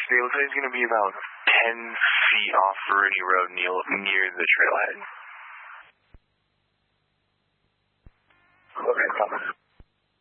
It looks like he's going to be about 10 feet off Rooney Road near the trailhead. Okay, Thomas.